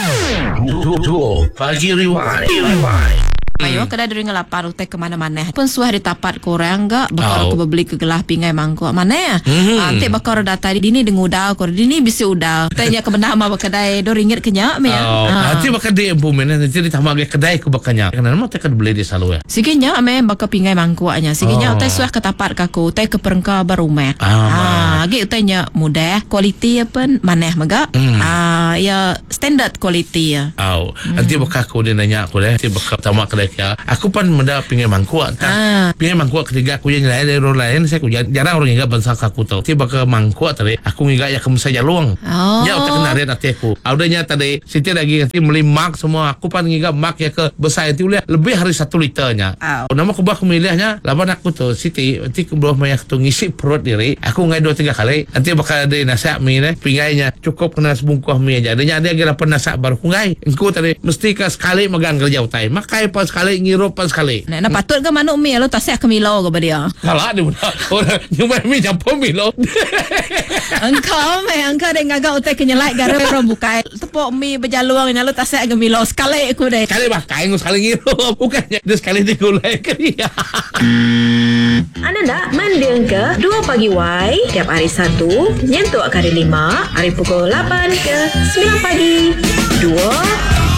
Pagi Rewind. Ayo kada duri ngelapar utek ke mana-mana. Pun suah di tapat korang enggak bakal aku beli ke gelah pingai mangkuk mana ya. Nanti bakal data dini dengudau kor dini bisi udau. Tanya ke benar mah kedai RM2 kenyak me ya. Nanti bakal di implement nanti ditambah ke kedai ku bakalnya. Karena nama tekan beli di selalu ya. Sikinya ame bakal pingai mangkuknya. Sikinya utai suah ke tapat kaku utai ke perengka barumek. Gitu utainya mudah, quality apa maneh megak. Ya standard quality ya. Nanti bakal aku dia nanya aku deh. Nanti bakal tamak kedai ya. Aku pan menda pingai mangkuk. Pingai mangkuk ketiga aku yang lain dari orang lain saya aku jarang orang ingat bangsa aku tahu. Tiba ke mangkuk tadi aku ingat ya kamu saja luang. Ya utak kenarian hati aku. Audanya tadi Siti lagi nanti beli mak semua. Aku pan ingat mak ya ke besar itu lebih hari 1 liternya. Nama aku bah milihnya lawan aku tuh Siti. Nanti aku belum banyak tuh ngisi perut diri. Aku ngai 2-3 kali. Nanti bakal ada nasihat mie nih. Pingainya cukup kena sebungkuh mie aja. Adanya dia kira penasihat baru ngai. Engkau tadi mesti ke sekali megang kerja utai. Makai pas sekali ngirup pas sekali. Nah, patut ke manuk mi lo tasek ke Milo ke dia. Kalah dia benar. Orang nyumai mi campur Milo. Engkau deh ngagak utek kenyelai gara orang bukai. Tepuk mi berjaluang lo tasek ke Milo sekali aku deh. Sekali pakai sekali ngirup. Bukannya dia sekali digulai ke dia. Anda nak mendeng ke 2 Pagi Y tiap hari Sabtu nyentuh hari 5 hari pukul 8 ke 9 pagi 2